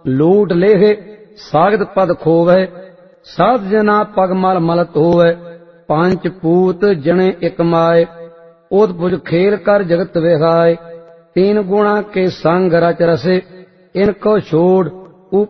लूट लेहे सागत पद खोवै, साध जना पग मल मलत होवै। पंच पूत जने एक माय, ओत भुज खेल कर जगत विहाय। तीन गुणा के संग रच रसे, इनको छोड़